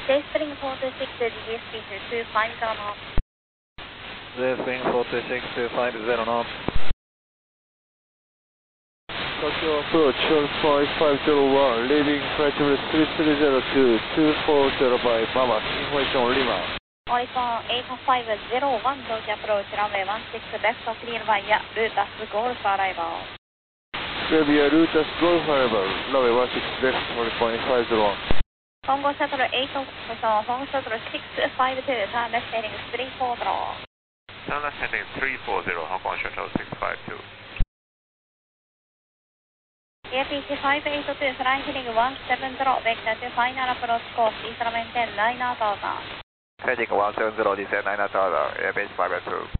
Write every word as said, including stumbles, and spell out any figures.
Dayspring four two six, D D S P two two five zero knots. Dayspring four two six, two five zero knots. Tokyo approach on five five zero one, leaving flight level three three zero two, two four zero five, Mama, information Lima. Oricon eight five zero one, Tokyo approach runway one six left, clear via Lutas Golf arrival. Clear via Lutas Golf arrival, runway one six left, Oricon eight five zero one. Congo Shuttle eight, Hong Shuttle six five two, turn left heading three four zero. Turn left heading three four zero, Hong Kong Shuttle six five two. A P C five eight two, fly heading one seven zero, vector to final approach course, East maintain nine thousand. Heading one seven zero, descend nine thousand, A P C five eight two.